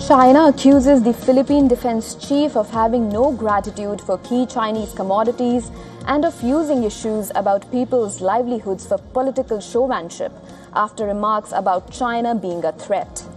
China accuses the Philippine defense chief of having no gratitude for key Chinese commodities and of using issues about people's livelihoods for political showmanship after remarks about China being a threat.